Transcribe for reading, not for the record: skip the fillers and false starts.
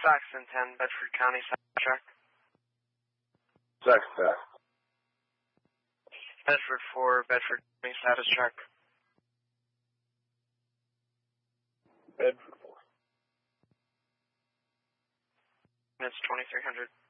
Saxon 10, Bedford County, status check. Saxon 10. Bedford 4, Bedford County, status check. Bedford 4. It's 2300.